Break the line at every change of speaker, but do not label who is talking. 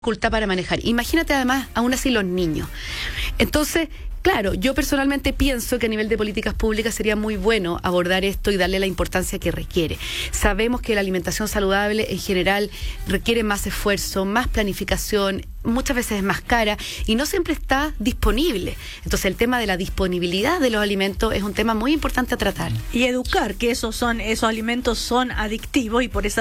dificultad para manejar. Imagínate además, aún así, los niños. Entonces, claro, yo personalmente pienso que a nivel de políticas públicas sería muy bueno abordar esto y darle la importancia que requiere. Sabemos que la alimentación saludable en general requiere más esfuerzo, más planificación, muchas veces es más cara y no siempre está disponible. Entonces el tema de la disponibilidad de los alimentos es un tema muy importante a tratar.
Y educar que esos alimentos son adictivos y por esa